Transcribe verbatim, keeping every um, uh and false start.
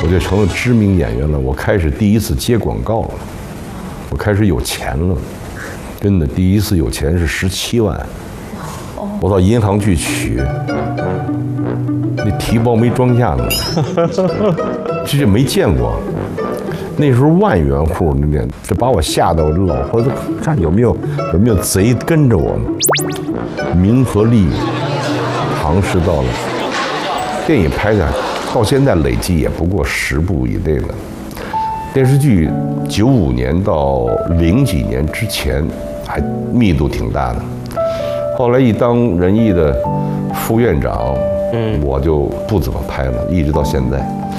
我就成了知名演员了。我开始第一次接广告了，我开始有钱了，真的第一次有钱是十七万。我到银行去取，那提包没装下呢，这就没见过。那时候万元户，那点这把我吓得，我这老婆子看有没有有没有贼跟着我呢？名和利尝试到了，电影拍的到现在累计也不过十部以内了。电视剧九五年到零几年之前还密度挺大的，后来一当仁义的副院长，嗯，我就不怎么拍了，一直到现在。